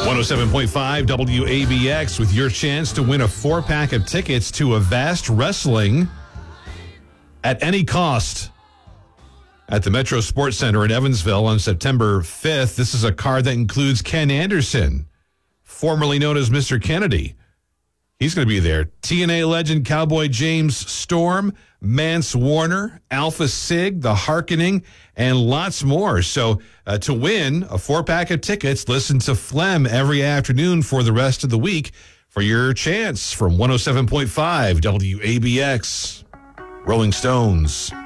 107.5 WABX with your chance to win a 4-pack of tickets to Avast Wrestling at any cost at the Metro Sports Center in Evansville on September 5th. This is a card that includes Ken Anderson, formerly known as Mr. Kennedy. He's going to be there. TNA legend Cowboy James Storm, Mance Warner, Alpha Sig, The Harkening, and lots more. So to win a 4-pack of tickets, listen to Phlegm every afternoon for the rest of the week for your chance from 107.5 WABX. Rolling Stones.